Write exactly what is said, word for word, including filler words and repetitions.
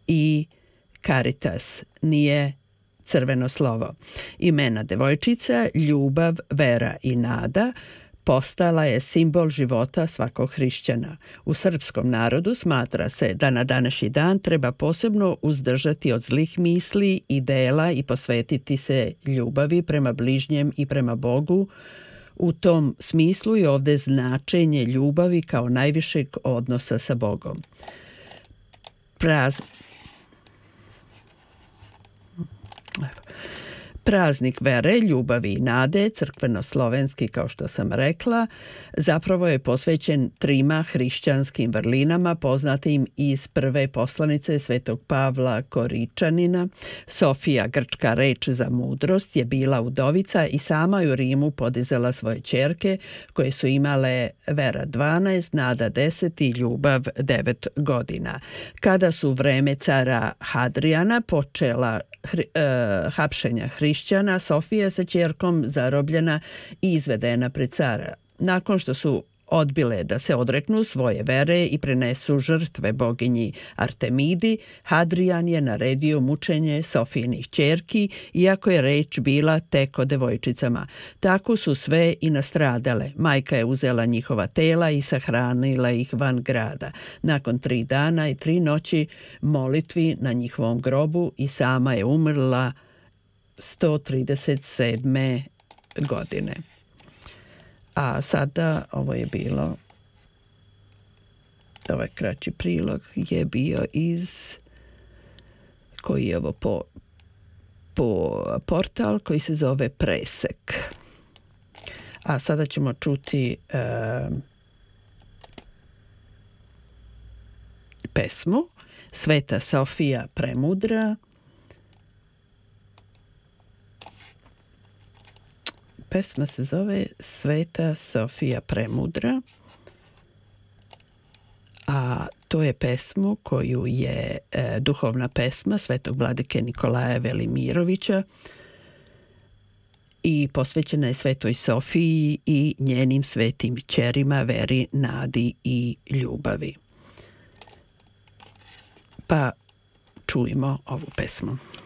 i Caritas, nije crveno slovo. Imena devojčica, ljubav, vera i nada, postala je simbol života svakog hrišćana. U srpskom narodu smatra se da na današnji dan treba posebno uzdržati od zlih misli i dela i posvetiti se ljubavi prema bližnjem i prema Bogu. U tom smislu je ovdje značenje ljubavi kao najvišeg odnosa sa Bogom. Praz... Praznik vere, ljubavi i nade, crkveno-slovenski, kao što sam rekla, zapravo je posvećen trima hrišćanskim vrlinama poznatim iz prve poslanice Svetog Pavla Koričanina. Sofija, grčka reč za mudrost, je bila udovica i sama je u Rimu podizala svoje ćerke koje su imale vera dvanaest, nada deset i ljubav devet godina. Kada su u vreme cara Hadrijana počela Hri, uh, hapšenja hrišćana, Sofija sa ćerkom zarobljena i izvedena pred cara. Nakon što su odbile da se odreknu svoje vere i prenesu žrtve boginji Artemidi, Hadrijan je naredio mučenje Sofijinih ćerki, iako je reč bila tek o devojčicama. Tako su sve i nastradale. Majka je uzela njihova tela i sahranila ih van grada. Nakon tri dana i tri noći molitvi na njihovom grobu i sama je umrla sto trideset sedme. godine. A sada, ovo je bilo, ovaj kraći prilog je bio iz, koji je ovo po, po portal koji se zove Presek. A sada ćemo čuti uh, pesmu Sveta Sofija Premudra. Pesma se zove Sveta Sofija Premudra, a to je pesmu koju je e, duhovna pesma svetog vladike Nikolaja Velimirovića i posvećena je Svetoj Sofiji i njenim svetim ćerima, veri, nadi i ljubavi. Pa čujmo ovu pesmu.